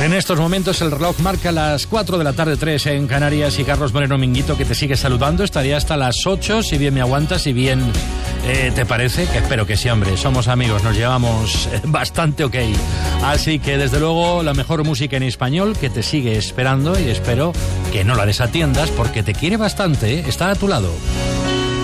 En estos momentos el reloj marca las 4 de la tarde, 3 en Canarias, y Carlos Moreno Minguito, que te sigue saludando, estaría hasta las 8, si bien me aguantas, si bien te parece, que espero que sí, hombre, somos amigos, nos llevamos bastante ok. Así que desde luego la mejor música en español que te sigue esperando, y espero que no la desatiendas porque te quiere bastante, está a tu lado.